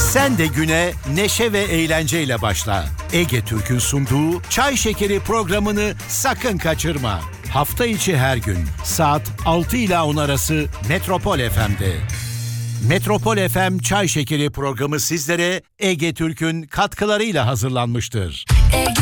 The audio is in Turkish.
Sen de güne neşe ve eğlenceyle başla. Ege Türk'ün sunduğu Çay Şekeri programını sakın kaçırma. Hafta içi her gün saat 6 ila 10 arası Metropol FM'de. Metropol FM Çay Şekeri programı sizlere Ege Türk'ün katkılarıyla hazırlanmıştır.